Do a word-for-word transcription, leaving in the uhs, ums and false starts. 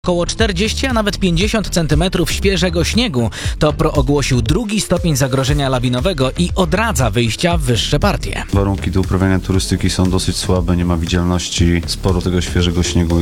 Około czterdzieści, a nawet pięćdziesiąt centymetrów świeżego śniegu. TOPR ogłosił drugi stopień zagrożenia lawinowego i odradza wyjścia w wyższe partie. Warunki do uprawiania turystyki są dosyć słabe, nie ma widzialności, sporo tego świeżego śniegu